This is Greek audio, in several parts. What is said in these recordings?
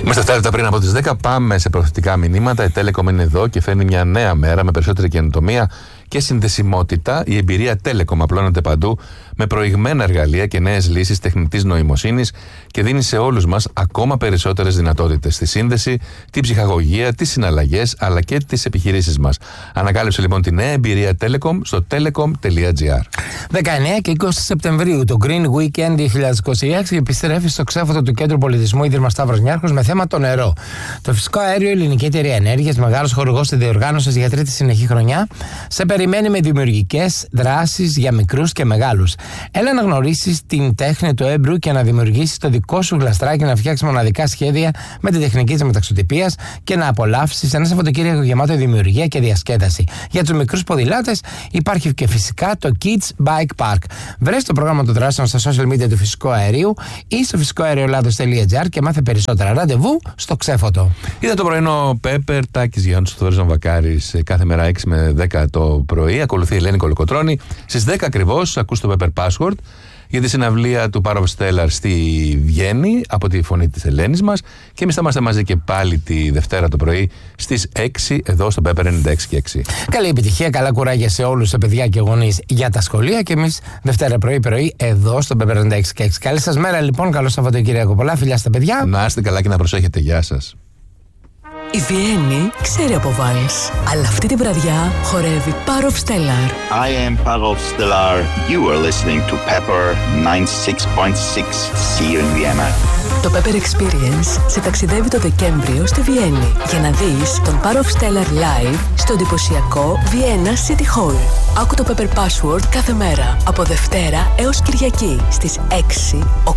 Είμαστε αυτά λεπτά πριν από τις 10. Πάμε σε προθετικά μηνύματα. Η Telecom είναι εδώ και φέρνει μια νέα μέρα με περισσότερη καινοτομία και συνδεσιμότητα. Η εμπειρία Telecom απλώνεται παντού με προηγμένα εργαλεία και νέες λύσεις τεχνητής νοημοσύνης και δίνει σε όλους μας ακόμα περισσότερες δυνατότητες στη σύνδεση, την ψυχαγωγία, τις συναλλαγές αλλά και τις επιχειρήσεις μας. Ανακάλυψε λοιπόν τη νέα εμπειρία Telecom στο telecom.gr. 19 και 20 Σεπτεμβρίου το Green Weekend 2026 επιστρέφει στο ξέφωτο του Κέντρου Πολιτισμού Ίδρυμα Σταύρος Νιάρχος με θέμα το νερό. Το φυσικό αέριο Ελληνική Εταιρεία Ενέργειας, μεγάλος χορηγός της διοργάνωσης για τρίτη συνεχή χρονιά, σε περιμένει με δημιουργικές δράσεις για μικρούς και μεγάλους. Έλα να γνωρίσεις την τέχνη του έμπρου και να δημιουργήσεις το δικό σου γλαστράκι, να φτιάξεις μοναδικά σχέδια με τη τεχνική της μεταξωτυπίας και να απολαύσεις ένα Σαββατοκύριακο γεμάτο δημιουργία και διασκέδαση. Για τους μικρούς ποδηλάτες υπάρχει και φυσικά το Kids Bike Park. Βρες το πρόγραμμα των δράσεων στα social media του Φυσικού Αερίου ή στο φυσικοαεριολάδος.gr και μάθε περισσότερα. Ραντεβού στο ξέφωτο. Είδα το πρωινό Πέπερ, Τάκης Γιάννης, Θοδωρής Βακάρης κάθε μέρα 6 με 10 το πρωί. Ακολουθεί η Ελένη Κολοκοτρώνη. Στις 10 ακριβώς ακούς το Pepper Password για τη συναυλία του Power of Stellar στη Βιέννη από τη φωνή της Ελένης μας. Και εμείς θα είμαστε μαζί και πάλι τη Δευτέρα το πρωί στις 6 εδώ στο Pepper 96 και 6. Καλή επιτυχία, καλά κουράγια σε όλους τα παιδιά και γονείς για τα σχολεία και εμείς Δευτέρα πρωί εδώ στο Pepper 96 και 6. Καλή σας μέρα λοιπόν, καλό Σαββατοκύριακο. Πολλά φιλιά στα παιδιά. Να είστε καλά και να προσέχετε. Γεια σας. Η Βιέννη ξέρει από βάλς, αλλά αυτή τη βραδιά χορεύει Power of Stellar. I am Power of Stellar. You are listening to Pepper 96.6. See you in Vienna. Το Pepper Experience σε ταξιδεύει το Δεκέμβριο στη Βιέννη για να δεις τον Power of Stellar live στο εντυπωσιακό Vienna City Hall. Άκου το Pepper Password κάθε μέρα από Δευτέρα έως Κυριακή στις 6, 8, 10,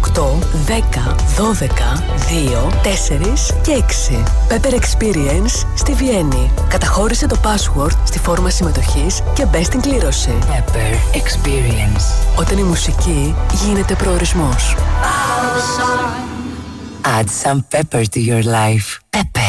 12, 2, 4 και 6. Pepper Experience στη Βιέννη. Καταχώρησε το password στη φόρμα συμμετοχής και μπες στην κλήρωση. Pepper Experience. Όταν η μουσική γίνεται προορισμός. Add some pepper to your life. Pepper.